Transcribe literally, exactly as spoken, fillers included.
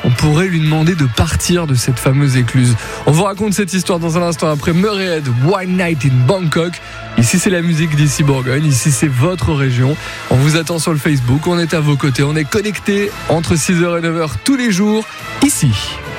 on pourrait lui demander de partir de cette fameuse écluse. On vous raconte cette histoire dans un instant après Murrayhead, One Night in Bangkok. Ici c'est la musique d'ici Bourgogne, ici c'est votre région. On vous attend sur le Facebook, on est à vos côtés, on est connectés entre six heures et neuf heures tous les jours, ici.